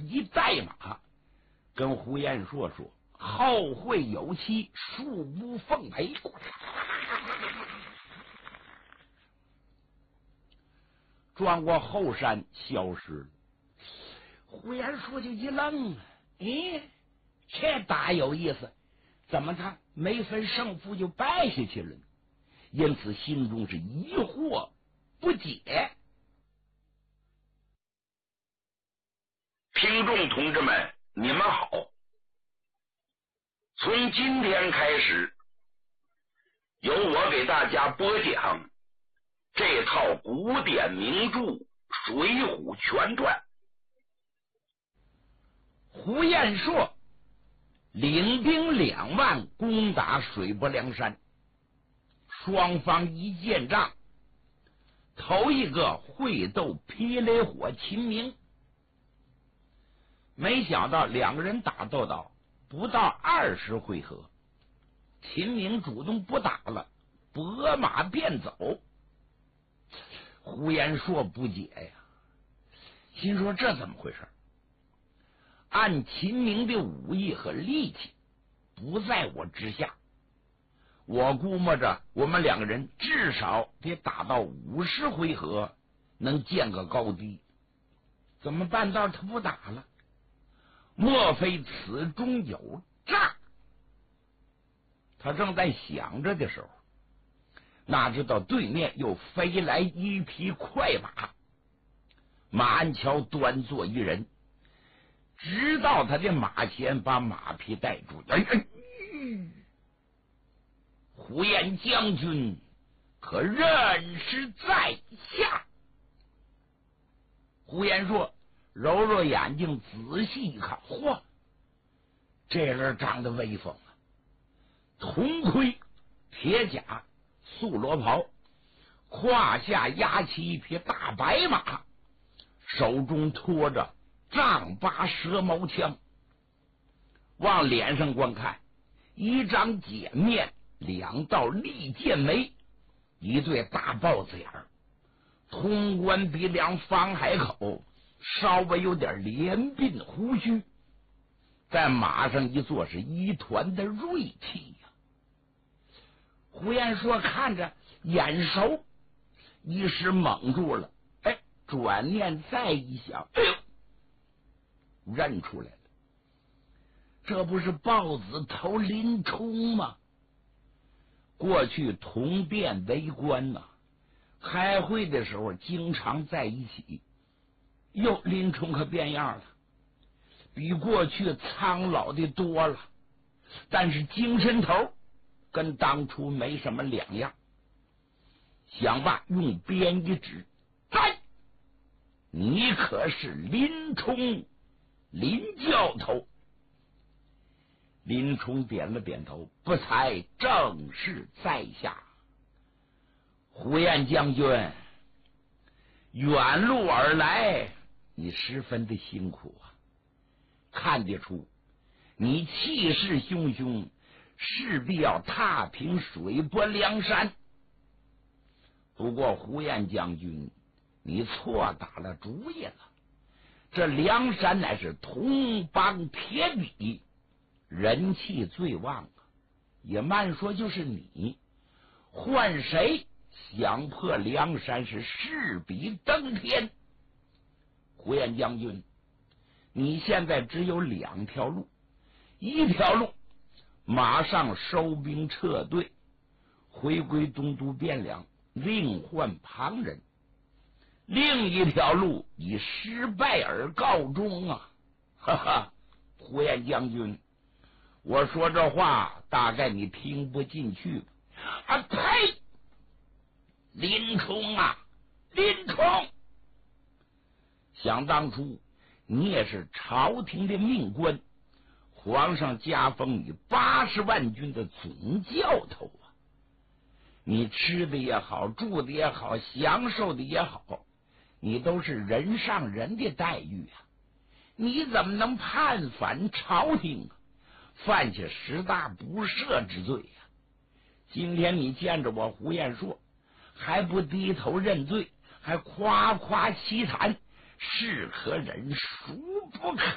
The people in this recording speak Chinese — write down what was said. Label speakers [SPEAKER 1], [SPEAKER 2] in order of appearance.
[SPEAKER 1] 一带马，跟胡延硕说：“后会有期，恕不奉陪。”转过后山消失了。胡延硕就一愣啊，这大有意思，怎么他没分胜负就败下去了呢？因此心中是疑惑不解。
[SPEAKER 2] 听众同志们，你们好！从今天开始，由我给大家播讲这套古典名著《水浒全传》。
[SPEAKER 1] 胡延硕领兵2万攻打水泊梁山，双方一见仗，头一个会斗霹雷火秦明。没想到两个人打斗到不到20回合，秦明主动不打了，拨马便走。胡延硕不解呀，心说这怎么回事？按秦明的武艺和力气不在我之下，我估摸着我们两个人至少得打到50回合能见个高低，怎么半道他不打了？莫非此中有诈？他正在想着的时候，哪知道对面又飞来一匹快马，马鞍桥端坐一人，直到他的马前把马匹带住。胡延将军可认识在下？胡延硕揉揉眼睛，仔细一看，嚯，这人长得威风啊！铜盔铁甲素罗袍，胯下压起一匹大白马，手中托着丈八蛇矛枪。往脸上观看，一张碱面，2道利剑眉，一对大豹子眼儿，通关鼻梁，方海口，稍微有点连鬓胡须，在马上一坐是一团的锐气呀。胡延硕看着眼熟，一时懵住了，转念再一想，认出来了，这不是豹子头林冲吗？过去同殿为官呐，开会的时候经常在一起。哟，林冲可变样了，比过去苍老的多了，但是精神头跟当初没什么两样。想罢，用鞭一指：“在！你可是林冲，林教头？”林冲点了点头：“不才，正是在下。”胡延将军，远路而来，你十分的辛苦啊！看得出你气势汹汹，势必要踏平水泊梁山。不过胡延将军，你错打了主意了。这梁山乃是同邦铁壁，人气最旺啊！也慢说就是你，换谁想破梁山是势比登天。胡延将军，你现在只有2条路，一条路马上收兵撤退，回归东都汴梁，另换旁人；另一条路以失败而告终啊！哈哈，胡延将军，我说这话大概你听不进去吧？啊呸！林冲啊，林冲！想当初你也是朝廷的命官，皇上加封你80万军的总教头啊！你吃的也好，住的也好，享受的也好，你都是人上人的待遇啊！你怎么能叛反朝廷啊？犯下10大不赦之罪呀！今天你见着我胡延硕，还不低头认罪，还夸夸其谈，是可忍孰不可。